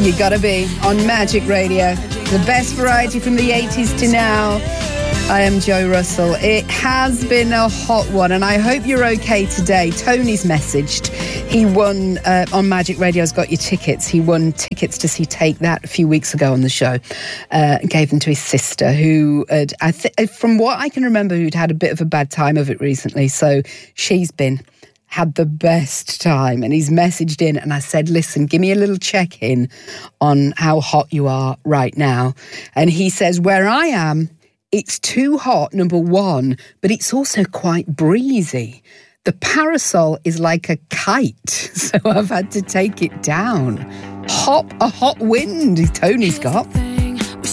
You gotta be on Magic Radio. The best variety from the 80s to now. I am Joe Russell. It has been a hot one, and I hope you're okay today. Tony's messaged. He won on Magic Radio's Got Your Tickets. He won tickets to see Take That a few weeks ago on the show. Gave them to his sister, who, from what I can remember, who'd had a bit of a bad time of it recently. So she's had the best time, and he's messaged in, and I said, listen, give me a little check-in on how hot you are right now. And he says, where I am, it's too hot, number one, but it's also quite breezy. The parasol is like a kite, so I've had to take it down. A hot wind Tony's got.